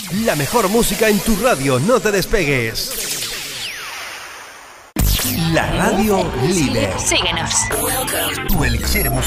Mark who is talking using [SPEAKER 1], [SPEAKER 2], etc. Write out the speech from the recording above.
[SPEAKER 1] La mejor música en tu radio, no te despegues. La radio líder.
[SPEAKER 2] Síguenos.
[SPEAKER 1] Tu elixir musical.